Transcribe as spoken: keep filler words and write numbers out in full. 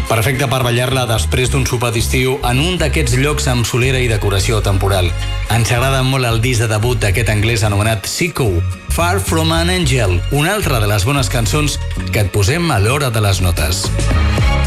Perfecte per ballar-la després d'un sopar d'estiu en un d'aquests llocs amb solera i decoració temporal. Ens agrada molt el disc de debut d'aquest anglès anomenat Sicko, Far From An Angel, una altra de les bones cançons que et posem a l'hora de les notes.